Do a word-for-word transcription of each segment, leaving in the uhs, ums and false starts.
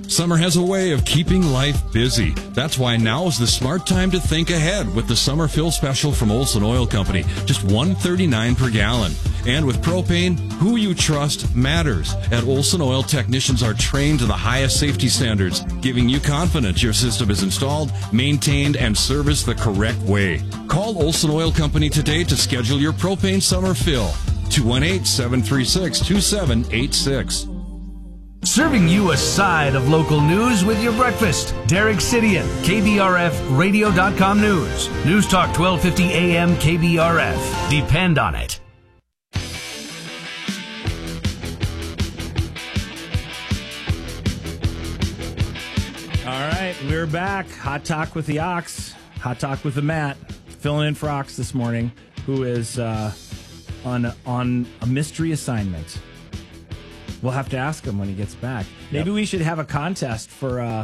Summer has a way of keeping life busy. That's why now is the smart time to think ahead with the summer fill special from Olson Oil Company. Just one thirty-nine per gallon. And with propane, who you trust matters. At Olson Oil, technicians are trained to the highest safety standards, giving you confidence your system is installed, maintained, and serviced the correct way. Call Olson Oil Company today to schedule your propane summer fill. two one eight, seven three six, two seven eight six. Serving you a side of local news with your breakfast. Derek Sidian, K B R F radio dot com News. News Talk twelve fifty A M K B R F. Depend on it. All right, we're back. Hot Talk with the Ox. Hot Talk with the Matt. Filling in for Ox this morning, who is uh, on on a mystery assignment. We'll have to ask him when he gets back. Maybe yep. we should have a contest for uh,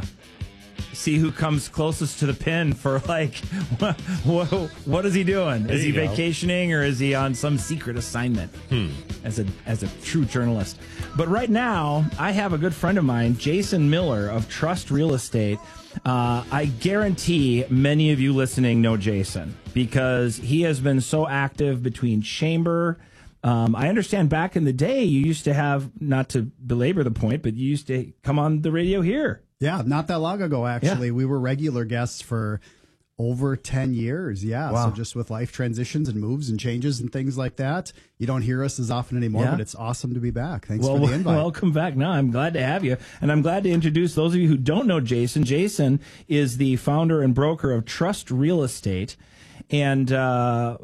see who comes closest to the pin for like what what, what is he doing? There is he go. vacationing or is he on some secret assignment hmm. as a as a true journalist? But right now, I have a good friend of mine, Jason Miller of Trust Real Estate. Uh, I guarantee many of you listening know Jason because he has been so active between Chamber. Um, I understand back in the day you used to have, not to belabor the point, but you used to come on the radio here. Yeah, not that long ago, actually. Yeah. We were regular guests for over ten years. Yeah, wow. So just with life transitions and moves and changes and things like that, you don't hear us as often anymore, yeah. but it's awesome to be back. Thanks well, for the invite. Welcome back. No, I'm glad to have you. And I'm glad to introduce those of you who don't know Jason. Jason is the founder and broker of Trust Real Estate. And uh,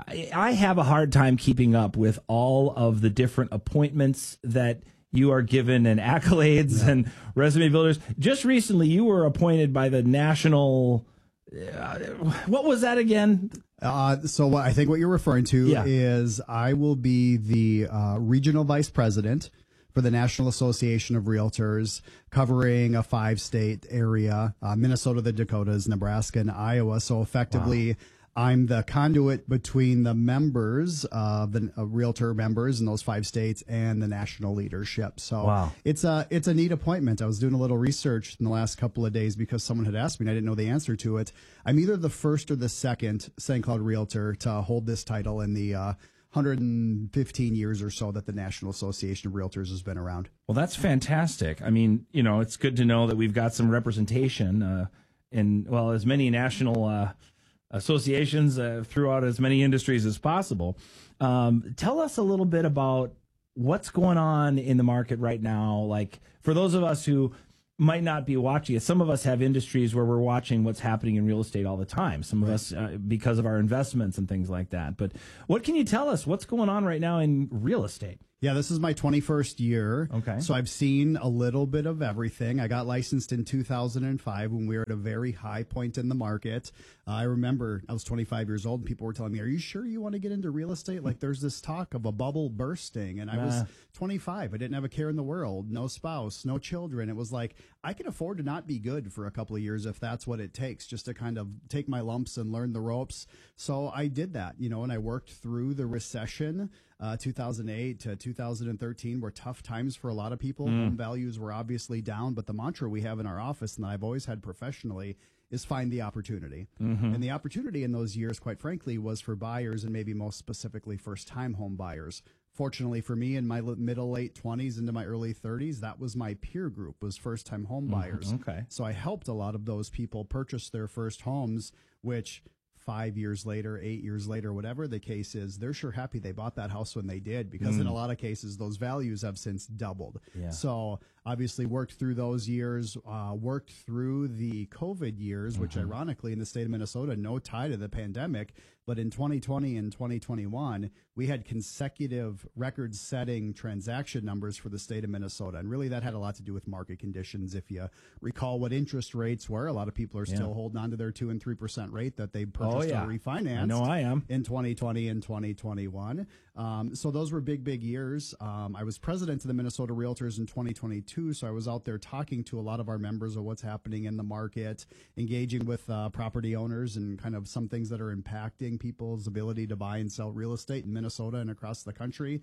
I have a hard time keeping up with all of the different appointments that you are given and accolades yeah. and resume builders. Just recently, you were appointed by the National. Uh, what was that again? Uh, so I think what you're referring to yeah. is I will be the uh, regional vice president for the National Association of Realtors, covering a five-state area, uh, Minnesota, the Dakotas, Nebraska, and Iowa. So effectively, wow. I'm the conduit between the members, uh, the uh, realtor members in those five states and the national leadership. So wow. it's a it's a neat appointment. I was doing a little research in the last couple of days because someone had asked me and I didn't know the answer to it. I'm either the first or the second Saint Cloud realtor to hold this title in the uh, one hundred fifteen years or so that the National Association of Realtors has been around. Well, that's fantastic. I mean, you know, it's good to know that we've got some representation uh, in, well, as many national uh associations uh, throughout as many industries as possible. Um, tell us a little bit about what's going on in the market right now. Like for those of us who might not be watching it, some of us have industries where we're watching what's happening in real estate all the time. Some of right. us uh, because of our investments and things like that. But what can you tell us? What's going on right now in real estate? Yeah, this is my twenty-first year. Okay. So I've seen a little bit of everything. I got licensed in two thousand five when we were at a very high point in the market. Uh, I remember I was twenty-five years old and people were telling me, are you sure you want to get into real estate? Like there's this talk of a bubble bursting. And I was twenty-five. I didn't have a care in the world, no spouse, no children. It was like, I can afford to not be good for a couple of years if that's what it takes, just to kind of take my lumps and learn the ropes. So I did that, you know, and I worked through the recession. Uh, two thousand eight to two thousand thirteen were tough times for a lot of people. Mm. Home values were obviously down, but the mantra we have in our office, and that I've always had professionally, is find the opportunity. Mm-hmm. And the opportunity in those years, quite frankly, was for buyers and maybe most specifically first-time home buyers. Fortunately for me, in my middle, late twenties into my early thirties, that was my peer group, was first-time home buyers. Mm-hmm. Okay. So I helped a lot of those people purchase their first homes, which five years later, eight years later, whatever the case is, they're sure happy they bought that house when they did, because mm. in a lot of cases, those values have since doubled. Yeah. So obviously worked through those years, uh, worked through the COVID years, which mm-hmm. ironically in the state of Minnesota, no tie to the pandemic, but in twenty twenty and twenty twenty-one, we had consecutive record-setting transaction numbers for the state of Minnesota. And really that had a lot to do with market conditions. If you recall what interest rates were, a lot of people are still yeah. holding on to their two and three percent rate that they purchased oh, yeah. or refinanced. I know I am. In twenty twenty and twenty twenty-one. Um, so those were big, big years. Um, I was president of the Minnesota Realtors in twenty twenty-two, so I was out there talking to a lot of our members of what's happening in the market, engaging with uh, property owners and kind of some things that are impacting people's ability to buy and sell real estate in Minnesota and across the country.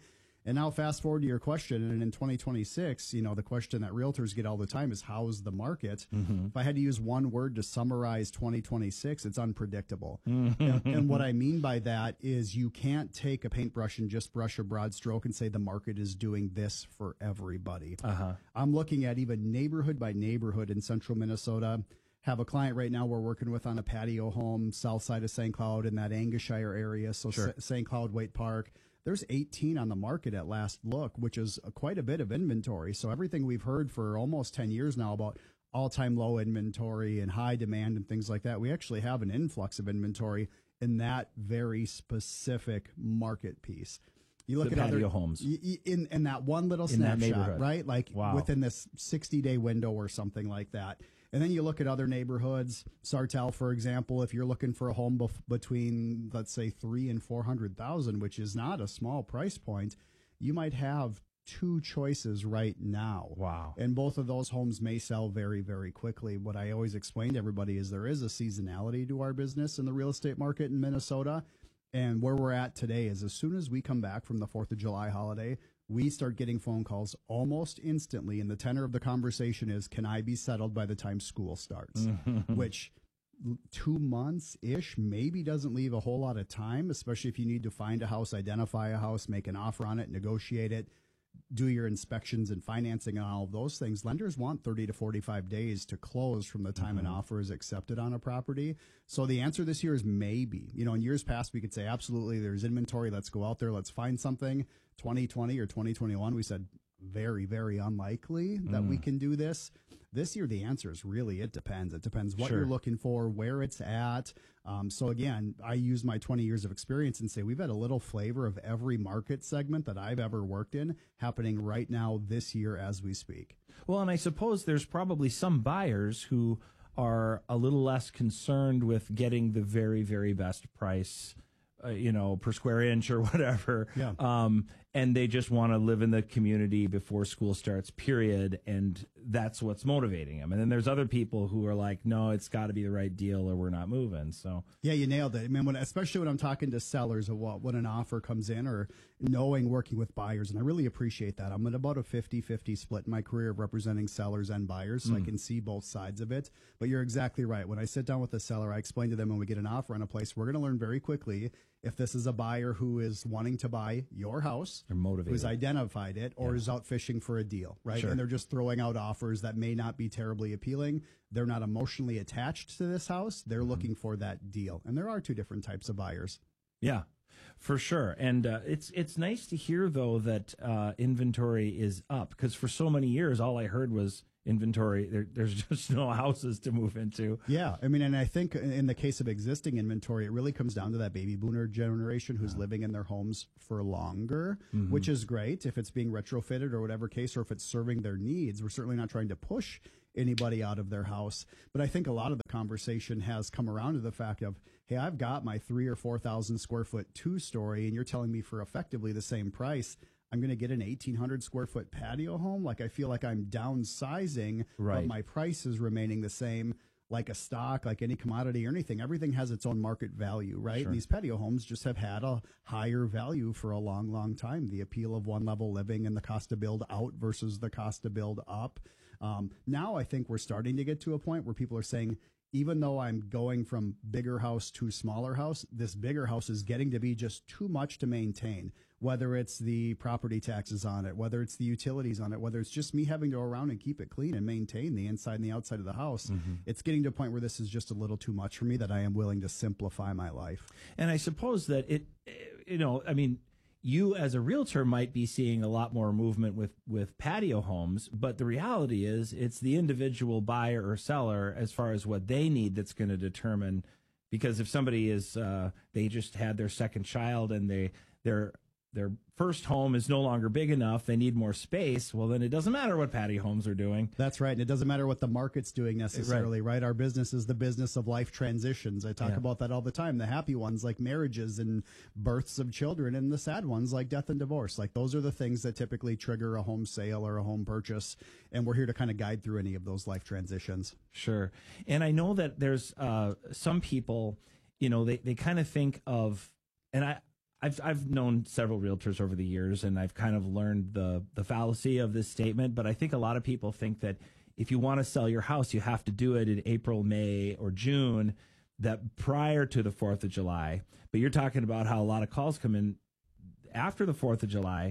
And now fast forward to your question, and in twenty twenty-six, you know, the question that realtors get all the time is, how's the market? Mm-hmm. If I had to use one word to summarize twenty twenty-six, it's unpredictable. Mm-hmm. And, and what I mean by that is you can't take a paintbrush and just brush a broad stroke and say the market is doing this for everybody. Uh-huh. I'm looking at even neighborhood by neighborhood in central Minnesota. Have a client right now we're working with on a patio home, south side of Saint Cloud in that Angushire area, so Sure. S- Saint Cloud, Waite Park. There's eighteen on the market at last look, which is quite a bit of inventory. So everything we've heard for almost ten years now about all-time low inventory and high demand and things like that, we actually have an influx of inventory in that very specific market piece. You look The at patio other homes. y- y- in in that one little In that snapshot, neighborhood. right? Like Wow. within this sixty-day window or something like that. And then you look at other neighborhoods, Sartell, for example. If you're looking for a home bef- between, let's say, three and four hundred thousand, which is not a small price point, you might have two choices right now. Wow. And both of those homes may sell very, very quickly. What I always explain to everybody is there is a seasonality to our business in the real estate market in Minnesota. And where we're at today is as soon as we come back from the fourth of July holiday, we start getting phone calls almost instantly. And the tenor of the conversation is, can I be settled by the time school starts? Which two months ish maybe doesn't leave a whole lot of time, especially if you need to find a house, identify a house, make an offer on it, negotiate it, do your inspections and financing and all of those things. Lenders want thirty to forty-five days to close from the time mm-hmm. an offer is accepted on a property. So the answer this year is maybe. You know, in years past, we could say, absolutely, there's inventory. Let's go out there. Let's find something. twenty twenty or twenty twenty-one, we said very, very unlikely that mm. we can do this. This year, the answer is really, it depends. It depends what Sure. you're looking for, where it's at. Um, so again, I use my twenty years of experience and say we've had a little flavor of every market segment that I've ever worked in happening right now this year as we speak. Well, and I suppose there's probably some buyers who are a little less concerned with getting the very, very best price, uh, you know, per square inch or whatever. Yeah. Um, and they just want to live in the community before school starts, period. And that's what's motivating them. And then there's other people who are like, no, it's got to be the right deal or we're not moving. So yeah, you nailed it. I mean, when, especially when I'm talking to sellers of what, when an offer comes in or knowing working with buyers. And I really appreciate that. I'm at about a fifty-fifty split in my career of representing sellers and buyers. So mm. I can see both sides of it. But you're exactly right. When I sit down with the seller, I explain to them when we get an offer on a place, we're going to learn very quickly if this is a buyer who is wanting to buy your house, they're motivated, who's identified it, or yeah. is out fishing for a deal, right? Sure. And they're just throwing out offers that may not be terribly appealing. They're not emotionally attached to this house. They're mm-hmm. looking for that deal. And there are two different types of buyers. Yeah, for sure. And uh, it's it's nice to hear, though, that uh, inventory is up, because for so many years, all I heard was inventory. There, there's just no houses to move into. Yeah. I mean, and I think in the case of existing inventory, it really comes down to that baby boomer generation who's yeah. living in their homes for longer, mm-hmm. which is great if it's being retrofitted or whatever case, or if it's serving their needs. We're certainly not trying to push anybody out of their house. But I think a lot of the conversation has come around to the fact of, hey, I've got my three or four thousand square foot two story, and you're telling me for effectively the same price, I'm going to get an eighteen hundred square foot patio home. Like, I feel like I'm downsizing, right. but my price is remaining the same. Like a stock, like any commodity or anything, everything has its own market value, right? Sure. And these patio homes just have had a higher value for a long, long time. The appeal of one level living and the cost to build out versus the cost to build up. Um, now I think we're starting to get to a point where people are saying, even though I'm going from bigger house to smaller house, this bigger house is getting to be just too much to maintain, whether it's the property taxes on it, whether it's the utilities on it, whether it's just me having to go around and keep it clean and maintain the inside and the outside of the house. Mm-hmm. It's getting to a point where this is just a little too much for me, that I am willing to simplify my life. And I suppose that it, you know, I mean, you as a realtor might be seeing a lot more movement with, with patio homes, but the reality is it's the individual buyer or seller as far as what they need that's going to determine. Because if somebody is, uh, they just had their second child and they, they're, their first home is no longer big enough, they need more space, well, then it doesn't matter what patio homes are doing. That's right. And it doesn't matter what the market's doing necessarily, right? right? Our business is the business of life transitions. I talk yeah. about that all the time. The happy ones like marriages and births of children, and the sad ones like death and divorce. Like, those are the things that typically trigger a home sale or a home purchase. And we're here to kind of guide through any of those life transitions. Sure. And I know that there's uh, some people, you know, they, they kind of think of, and I, I've I've known several realtors over the years, and I've kind of learned the the fallacy of this statement. But I think a lot of people think that if you want to sell your house, you have to do it in April, May, or June, that prior to the fourth of July. But you're talking about how a lot of calls come in after the fourth of July.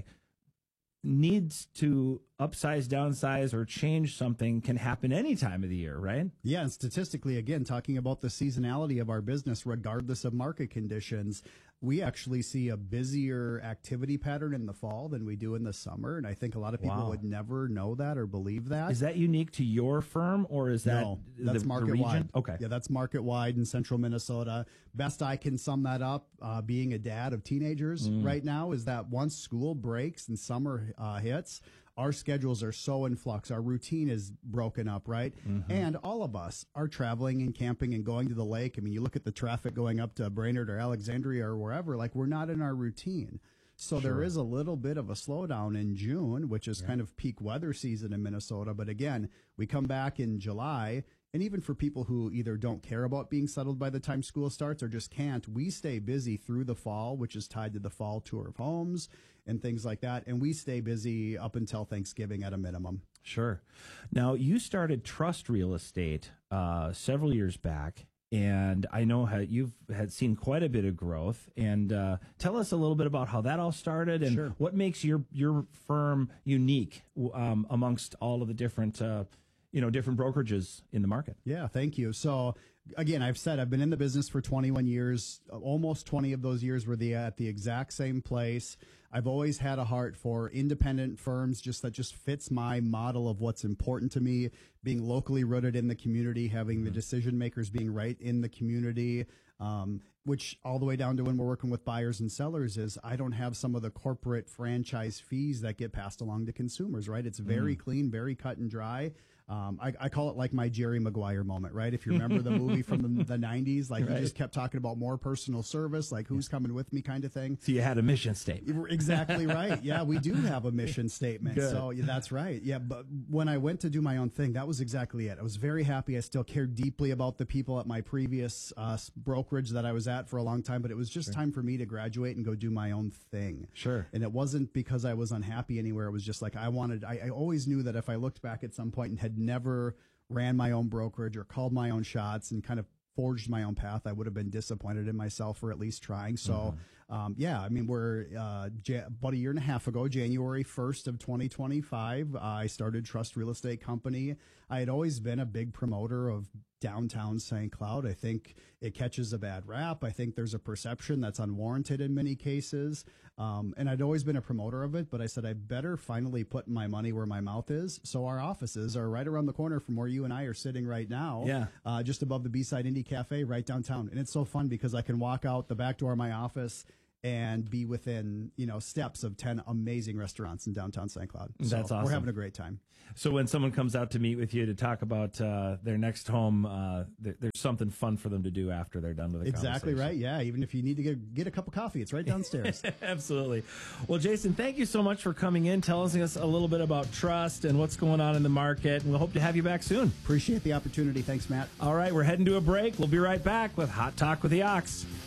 Needs to upsize, downsize, or change something can happen any time of the year, right? Yeah, and statistically, again, talking about the seasonality of our business, regardless of market conditions, we actually see a busier activity pattern in the fall than we do in the summer. And I think a lot of people Wow. would never know that or believe that. Is that unique to your firm, or is that No, the, that's the market region? wide. Okay. Yeah, that's market wide in central Minnesota. Best I can sum that up, uh, being a dad of teenagers Mm. right now, is that once school breaks and summer uh, hits, our schedules are so in flux. Our routine is broken up, right? Mm-hmm. And all of us are traveling and camping and going to the lake. I mean, you look at the traffic going up to Brainerd or Alexandria or wherever, like we're not in our routine. So there is a little bit of a slowdown in June, which is kind of peak weather season in Minnesota. But again, we come back in July. And even for people who either don't care about being settled by the time school starts or just can't, we stay busy through the fall, which is tied to the fall tour of homes and things like that. And we stay busy up until Thanksgiving at a minimum. Sure. Now, you started Trust Real Estate uh, several years back, and I know how you've had seen quite a bit of growth. And uh, tell us a little bit about how that all started and Sure. what makes your your firm unique um, amongst all of the different uh, you know different brokerages in the market. Yeah, thank you. So again, I've said I've been in the business for twenty-one years. Almost twenty of those years were the at the exact same place. I've always had a heart for independent firms, just that just fits my model of what's important to me, being locally rooted in the community, having the decision makers being right in the community, um, which all the way down to when we're working with buyers and sellers is I don't have some of the corporate franchise fees that get passed along to consumers, right? It's very clean, very cut and dry. Um, I, I call it like my Jerry Maguire moment, right? If you remember the movie from the, the nineties, like Right. he just kept talking about more personal service, like who's coming with me kind of thing. So you had a mission statement. You're exactly right. Yeah, we do have a mission statement. Good. So yeah, that's right. Yeah, but when I went to do my own thing, that was exactly it. I was very happy. I still cared deeply about the people at my previous uh, brokerage that I was at for a long time, but it was just time for me to graduate and go do my own thing. Sure. And it wasn't because I was unhappy anywhere. It was just like I wanted, I, I always knew that if I looked back at some point and had never ran my own brokerage or called my own shots and kind of forged my own path, I would have been disappointed in myself for at least trying. So, um, yeah, I mean, we're uh, ja- about a year and a half ago, January first of twenty twenty-five, uh, I started Trust Real Estate Company. I had always been a big promoter of downtown Saint Cloud. I think it catches a bad rap. I think there's a perception that's unwarranted in many cases. Um, and I'd always been a promoter of it, but I said I better finally put my money where my mouth is. So our offices are right around the corner from where you and I are sitting right now. Yeah. Uh, just above the B-Side Indie Cafe right downtown. And it's so fun because I can walk out the back door of my office and be within, you know, steps of ten amazing restaurants in downtown Saint Cloud. So That's awesome. We're having a great time. So when someone comes out to meet with you to talk about uh, their next home, uh, there, there's something fun for them to do after they're done with the Exactly conversation. right. Yeah. Even if you need to get, get a cup of coffee, it's right downstairs. Absolutely. Well, Jason, thank you so much for coming in, telling us a little bit about trust and what's going on in the market. And we'll hope to have you back soon. Appreciate the opportunity. Thanks, Matt. All right, we're heading to a break. We'll be right back with Hot Talk with the Ox.